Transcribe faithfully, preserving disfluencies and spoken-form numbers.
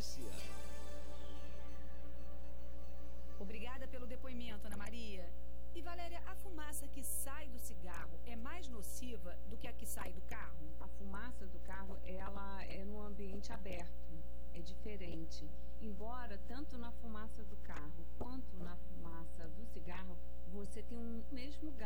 notícia. Obrigada pelo depoimento, Ana Maria. E Valéria, a fumaça que sai do cigarro é mais nociva do que a que sai do carro? A fumaça do carro, ela é no ambiente aberto, é diferente. Embora tanto na fumaça do carro quanto na fumaça do cigarro, você tem um mesmo gás